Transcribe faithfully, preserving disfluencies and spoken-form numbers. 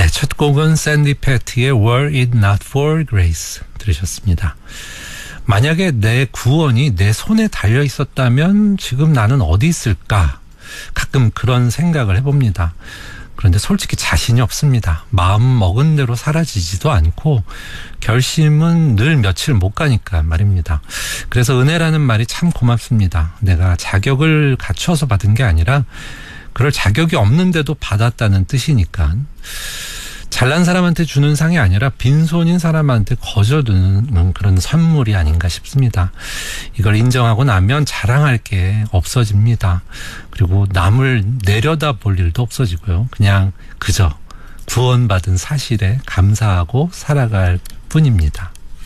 네, 첫 곡은 샌디 패티의 Were It Not For Grace 들으셨습니다. 만약에 내 구원이 내 손에 달려 있었다면 지금 나는 어디 있을까? 가끔 그런 생각을 해봅니다. 그런데 솔직히 자신이 없습니다. 마음 먹은 대로 사라지지도 않고 결심은 늘 며칠 못 가니까 말입니다. 그래서 은혜라는 말이 참 고맙습니다. 내가 자격을 갖춰서 받은 게 아니라 그럴 자격이 없는데도 받았다는 뜻이니까. 잘난 사람한테 주는 상이 아니라 빈손인 사람한테 거저두는 그런 선물이 아닌가 싶습니다. 이걸 인정하고 나면 자랑할 게 없어집니다. 그리고 남을 내려다 볼 일도 없어지고요. 그냥 그저 구원받은 사실에 감사하고 살아갈 뿐입니다.